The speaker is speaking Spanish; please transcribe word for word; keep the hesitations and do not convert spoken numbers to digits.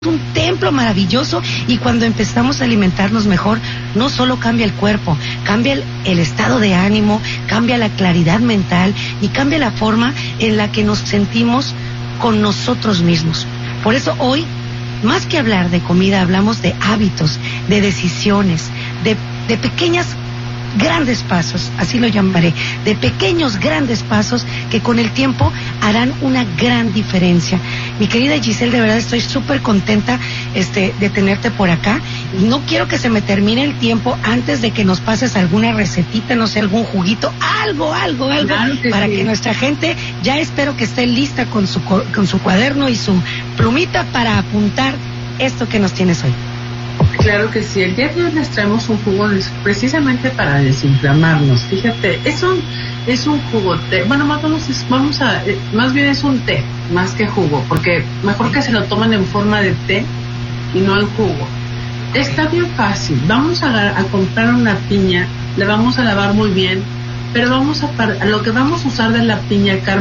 un templo maravilloso, y cuando empezamos a alimentarnos mejor, no solo cambia el cuerpo, cambia el, el estado de ánimo, cambia la claridad mental y cambia la forma en la que nos sentimos con nosotros mismos. Por eso hoy, más que hablar de comida, hablamos de hábitos, de decisiones, de, de pequeñas grandes pasos, así lo llamaré, de pequeños grandes pasos que con el tiempo harán una gran diferencia. Mi querida Giselle, de verdad estoy súper contenta este, de tenerte por acá, y no quiero que se me termine el tiempo antes de que nos pases alguna recetita, no sé, algún juguito, algo, algo, algo, claro que para sí. Que nuestra gente, ya espero que esté lista con su, con su cuaderno y su plumita para apuntar esto que nos tienes hoy. Claro que sí, el día de hoy les traemos un jugo precisamente para desinflamarnos. Fíjate, es un es un jugo té, bueno, más vamos, vamos a, más bien es un té, más que jugo, porque mejor que se lo tomen en forma de té y no en jugo. Está bien fácil, vamos a, a comprar una piña, la vamos a lavar muy bien, pero vamos a, lo que vamos a usar de la piña, Carmen,